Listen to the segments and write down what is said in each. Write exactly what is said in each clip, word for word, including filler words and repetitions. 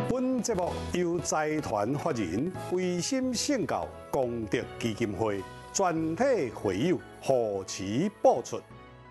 本节目由财团法人维心圣教功德基金会全体会友护持播出。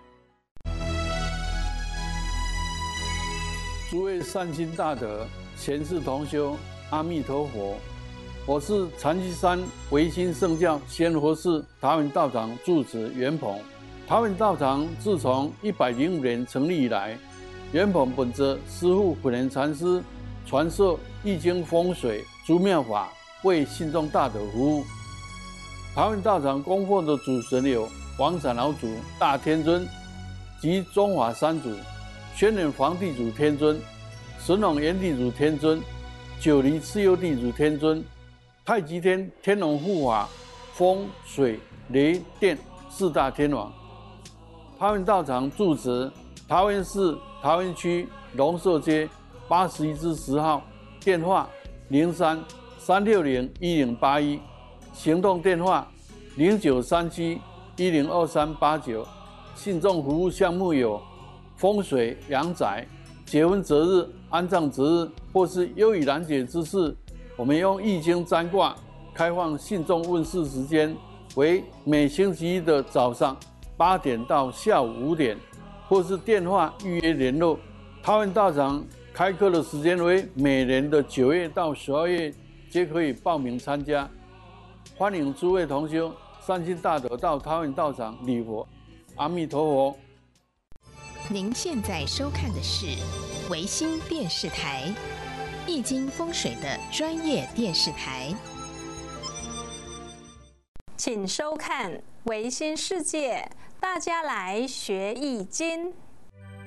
诸位善心大德、贤士同修，阿弥陀佛！我是禅机山维心圣教仙佛寺桃园道场住持袁鹏。桃园道场自从一百零五年成立以来，袁鹏本着师父普贤禅师传授易经风水诸妙法，为信众大德服务。桃园道场供奉的主神有王长老祖、大天尊及中华三祖、轩辕皇地祖天尊、神农炎帝祖天尊、九黎蚩尤地祖天尊、太极天天龙护法、风水雷电四大天王。桃园道场住址桃园市桃园区龙寿街八十一之十号，电话零三三六零一零八一，行动电话零九三七一零二三八九。信众服务项目有风水、阳宅、结婚择日、安葬择日，或是忧郁难解之事，我们用易经占卦开放信众问事时间为每星期一的早上八点到下午五点，或是电话预约联络。桃园道场开课的时间为每年的九月到十二月，皆可以报名参加。欢迎诸位同修善心大德到桃园道场礼佛。阿弥陀佛。 您现在收看的是维新电视台易经风水的专业电视台， 请收看维新世界，大家来学易经。